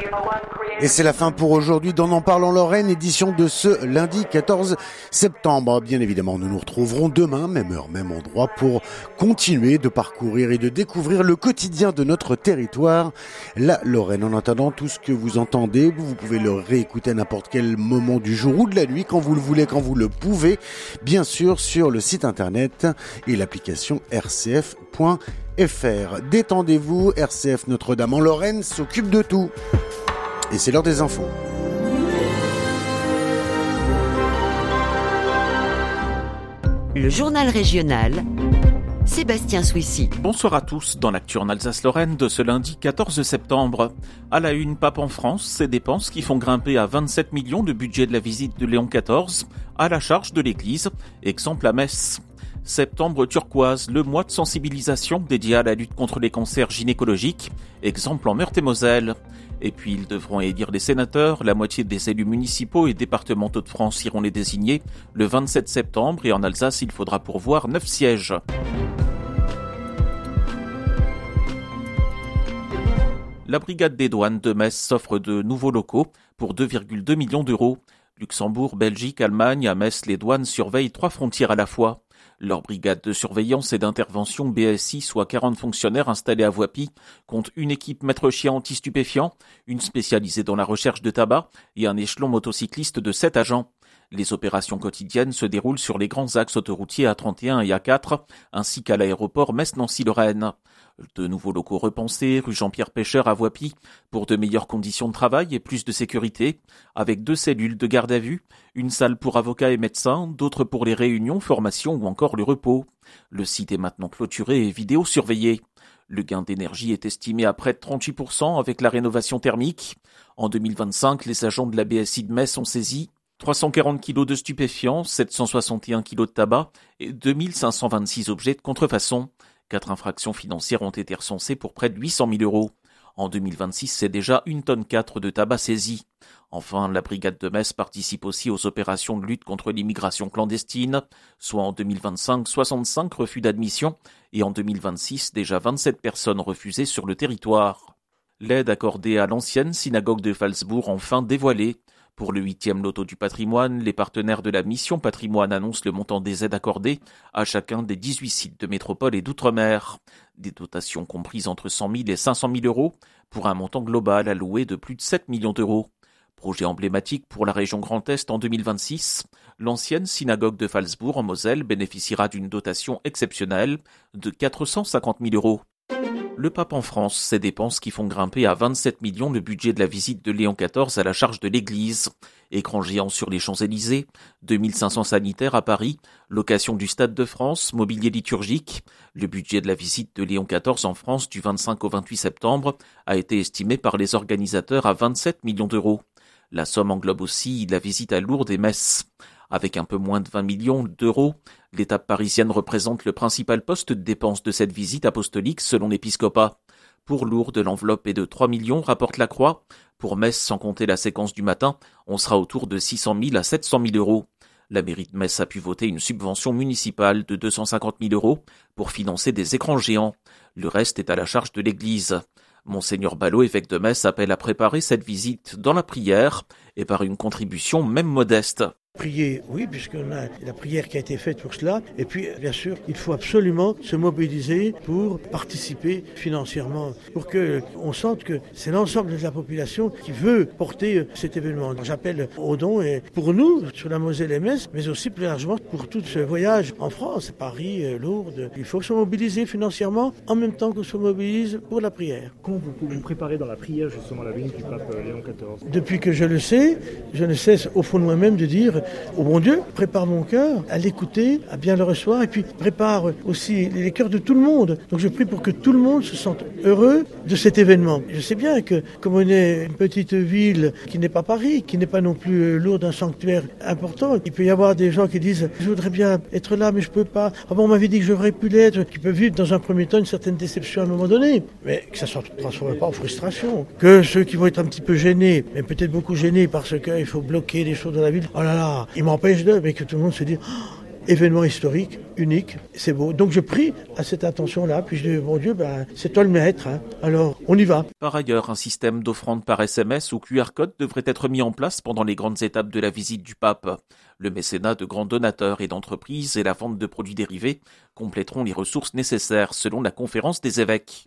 Et c'est la fin pour aujourd'hui d'En parle en Lorraine, édition de ce lundi 14 septembre. Bien évidemment, nous nous retrouverons demain, même heure, même endroit, pour continuer de parcourir et de découvrir le quotidien de notre territoire, la Lorraine. En attendant, tout ce que vous entendez, vous pouvez le réécouter à n'importe quel moment du jour ou de la nuit, quand vous le voulez, quand vous le pouvez, bien sûr sur le site internet et l'application rcf.fr. Détendez-vous, RCF Notre-Dame en Lorraine s'occupe de tout. Et c'est l'heure des infos. Le journal régional, Sébastien Souissy. Bonsoir à tous dans l'actu en Alsace-Lorraine de ce lundi 14 septembre. À la une, pape en France, ces dépenses qui font grimper à 27 millions de budget de la visite de Léon XIV à la charge de l'Église, exemple à Metz. Septembre turquoise, le mois de sensibilisation dédié à la lutte contre les cancers gynécologiques, exemple en Meurthe-et-Moselle. Et puis ils devront élire les sénateurs, la moitié des élus municipaux et départementaux de France iront les désigner le 27 septembre et en Alsace il faudra pourvoir 9 sièges. La brigade des douanes de Metz s'offre de nouveaux locaux pour 2,2 millions d'euros. Luxembourg, Belgique, Allemagne, à Metz, les douanes surveillent 3 frontières à la fois. Leur brigade de surveillance et d'intervention BSI, soit 40 fonctionnaires installés à Voipy, compte une équipe maître-chien anti-stupéfiants, une spécialisée dans la recherche de tabac et un échelon motocycliste de 7 agents. Les opérations quotidiennes se déroulent sur les grands axes autoroutiers A31 et A4, ainsi qu'à l'aéroport Metz-Nancy-Lorraine. De nouveaux locaux repensés, rue Jean-Pierre Pêcheur à Voipy, pour de meilleures conditions de travail et plus de sécurité, avec 2 cellules de garde à vue, une salle pour avocats et médecins, d'autres pour les réunions, formations ou encore le repos. Le site est maintenant clôturé et vidéo-surveillé. Le gain d'énergie est estimé à près de 38% avec la rénovation thermique. En 2025, les agents de la BSI de Metz ont saisi 340 kg de stupéfiants, 761 kg de tabac et 2526 objets de contrefaçon. 4 infractions financières ont été recensées pour près de 800 000 euros. En 2026, c'est déjà 1,4 tonne de tabac saisi. Enfin, la brigade de Metz participe aussi aux opérations de lutte contre l'immigration clandestine, soit en 2025, 65 refus d'admission et en 2026, déjà 27 personnes refusées sur le territoire. L'aide accordée à l'ancienne synagogue de Phalsbourg enfin dévoilée. Pour le 8e loto du patrimoine, les partenaires de la mission patrimoine annoncent le montant des aides accordées à chacun des 18 sites de métropole et d'outre-mer. Des dotations comprises entre 100 000 et 500 000 euros pour un montant global alloué de plus de 7 millions d'euros. Projet emblématique pour la région Grand Est en 2026, l'ancienne synagogue de Phalsbourg en Moselle bénéficiera d'une dotation exceptionnelle de 450 000 euros. Le pape en France, ces dépenses qui font grimper à 27 millions le budget de la visite de Léon XIV à la charge de l'Église. Écran géant sur les Champs-Élysées, 2500 sanitaires à Paris, location du Stade de France, mobilier liturgique. Le budget de la visite de Léon XIV en France du 25 au 28 septembre a été estimé par les organisateurs à 27 millions d'euros. La somme englobe aussi la visite à Lourdes et Metz. Avec un peu moins de 20 millions d'euros, l'étape parisienne représente le principal poste de dépense de cette visite apostolique selon l'épiscopat. Pour Lourdes, l'enveloppe est de 3 millions, rapporte la Croix. Pour Metz, sans compter la séquence du matin, on sera autour de 600 000 à 700 000 euros. La mairie de Metz a pu voter une subvention municipale de 250 000 euros pour financer des écrans géants. Le reste est à la charge de l'Église. Monseigneur Ballot, évêque de Metz, appelle à préparer cette visite dans la prière et par une contribution même modeste. Prier, oui, puisqu'on a la prière qui a été faite pour cela. Et puis, bien sûr, il faut absolument se mobiliser pour participer financièrement, pour qu'on sente que c'est l'ensemble de la population qui veut porter cet événement. J'appelle aux dons, et pour nous, sur la Moselle et Metz, mais aussi plus largement pour tout ce voyage en France, Paris, Lourdes. Il faut se mobiliser financièrement en même temps qu'on se mobilise pour la prière. Comment vous pouvez vous préparer dans la prière, justement, à la venue du pape Léon XIV ? Depuis que je ne cesse au fond de moi-même de dire au bon Dieu, prépare mon cœur à l'écouter, à bien le recevoir, et puis prépare aussi les cœurs de tout le monde. Donc je prie pour que tout le monde se sente heureux de cet événement. Je sais bien que comme on est une petite ville qui n'est pas Paris, qui n'est pas non plus lourde d'un sanctuaire important, il peut y avoir des gens qui disent « je voudrais bien être là mais je peux pas, ah bon, on m'avait dit que je devrais plus l'être », qui peuvent vivre dans un premier temps une certaine déception à un moment donné, mais que ça ne se transforme pas en frustration. Que ceux qui vont être un petit peu gênés, mais peut-être beaucoup gênés parce qu'il faut bloquer les choses dans la ville, oh là là, ils m'empêchent d'eux, mais que tout le monde se dit événement historique, unique, c'est beau. Donc je prie à cette intention-là, puis je dis, bon Dieu, c'est toi le maître, hein. Alors on y va. Par ailleurs, un système d'offrande par SMS ou QR code devrait être mis en place pendant les grandes étapes de la visite du pape. Le mécénat de grands donateurs et d'entreprises et la vente de produits dérivés compléteront les ressources nécessaires selon la conférence des évêques.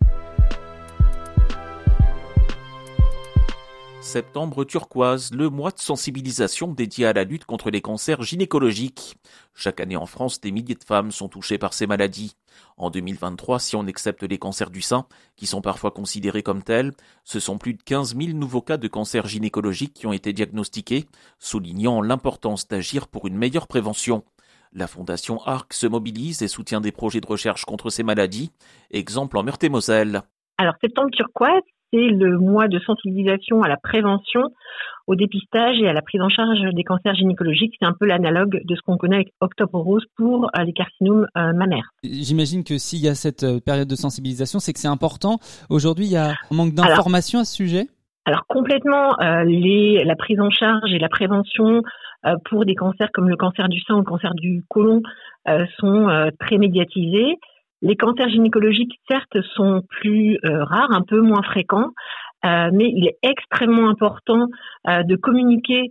Septembre turquoise, le mois de sensibilisation dédié à la lutte contre les cancers gynécologiques. Chaque année en France, des milliers de femmes sont touchées par ces maladies. En 2023, si on accepte les cancers du sein, qui sont parfois considérés comme tels, ce sont plus de 15 000 nouveaux cas de cancer gynécologique qui ont été diagnostiqués, soulignant l'importance d'agir pour une meilleure prévention. La Fondation ARC se mobilise et soutient des projets de recherche contre ces maladies, exemple en Meurthe-et-Moselle. Alors, Septembre turquoise, c'est le mois de sensibilisation à la prévention, au dépistage et à la prise en charge des cancers gynécologiques. C'est un peu l'analogue de ce qu'on connaît avec Octobre Rose pour les carcinomes mammaires. J'imagine que s'il y a cette période de sensibilisation, c'est que c'est important. Aujourd'hui, il y a un manque d'informations à ce sujet ? Alors complètement, la prise en charge et la prévention pour des cancers comme le cancer du sein ou le cancer du côlon sont très médiatisés. Les cancers gynécologiques, certes, sont plus rares, un peu moins fréquents, mais il est extrêmement important de communiquer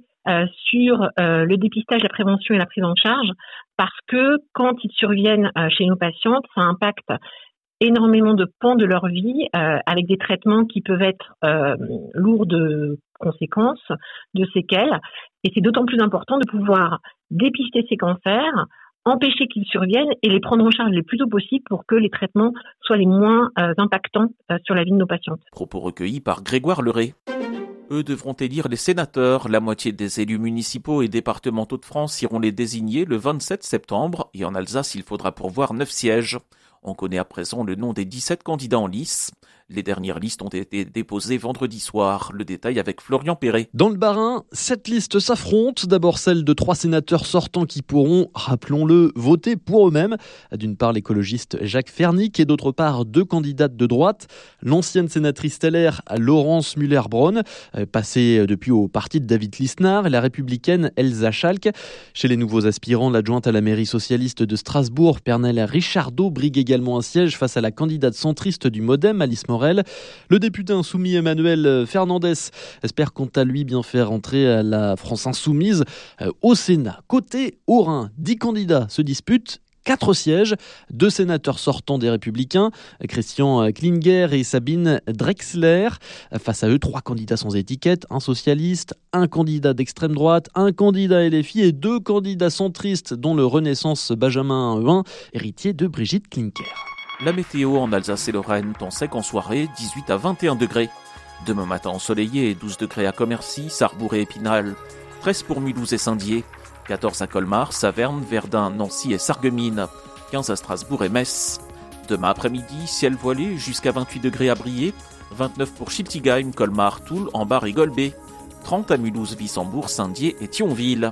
sur le dépistage, la prévention et la prise en charge, parce que quand ils surviennent chez nos patientes, ça impacte énormément de pans de leur vie, avec des traitements qui peuvent être lourds de conséquences, de séquelles, et c'est d'autant plus important de pouvoir dépister ces cancers, empêcher qu'ils surviennent et les prendre en charge le plus tôt possible pour que les traitements soient les moins impactants sur la vie de nos patientes. Propos recueillis par Grégoire Leray. Eux devront élire les sénateurs. La moitié des élus municipaux et départementaux de France iront les désigner le 27 septembre et en Alsace, il faudra pourvoir 9 sièges. On connaît à présent le nom des 17 candidats en lice. Les dernières listes ont été déposées vendredi soir. Le détail avec Florian Perret. Dans le Bas-Rhin, 7 listes s'affrontent. D'abord celle de 3 sénateurs sortants qui pourront, rappelons-le, voter pour eux-mêmes. D'une part l'écologiste Jacques Fernic et d'autre part 2 candidates de droite. L'ancienne sénatrice LR Laurence Muller-Bronn, passée depuis au parti de David Lisnard, et la républicaine Elsa Schalk. Chez les nouveaux aspirants, l'adjointe à la mairie socialiste de Strasbourg, Pernelle Richardot, brigue également un siège face à la candidate centriste du Modem, Alice Morel. Le député insoumis Emmanuel Fernandez espère quant à lui bien faire entrer la France insoumise au Sénat. Côté Haut-Rhin, 10 candidats se disputent 4 sièges, 2 sénateurs sortants des Républicains, Christian Klinger et Sabine Drexler. Face à eux, 3 candidats sans étiquette, un socialiste, un candidat d'extrême droite, un candidat LFI et 2 candidats centristes, dont le Renaissance Benjamin Huin, héritier de Brigitte Klinker. La météo en Alsace et Lorraine, temps sec en soirée, 18 à 21 degrés. Demain matin ensoleillé, 12 degrés à Commercy, Sarrebourg et Épinal, 13 pour Mulhouse et Saint-Dié, 14 à Colmar, Saverne, Verdun, Nancy et Sarreguemines, 15 à Strasbourg et Metz. Demain après-midi, ciel voilé jusqu'à 28 degrés à Briey, 29 pour Schiltigheim, Colmar, Toul, Ambar et Golbet, 30 à Mulhouse, Wissembourg, Saint-Dié et Thionville.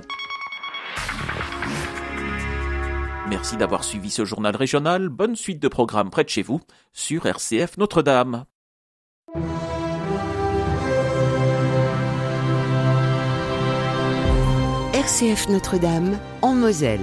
Merci d'avoir suivi ce journal régional. Bonne suite de programmes près de chez vous sur RCF Notre-Dame. RCF Notre-Dame en Moselle.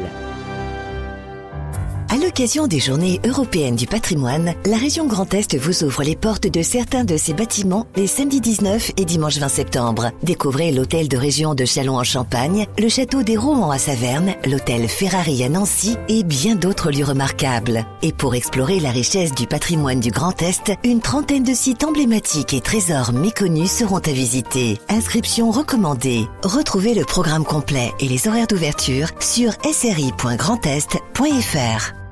À l'occasion des Journées européennes du patrimoine, la région Grand Est vous ouvre les portes de certains de ses bâtiments les samedis 19 et dimanche 20 septembre. Découvrez l'hôtel de région de Châlons en Champagne, le château des Rohan à Saverne, l'hôtel Ferrari à Nancy et bien d'autres lieux remarquables. Et pour explorer la richesse du patrimoine du Grand Est, une trentaine de sites emblématiques et trésors méconnus seront à visiter. Inscription recommandée. Retrouvez le programme complet et les horaires d'ouverture sur sri.grandest.fr.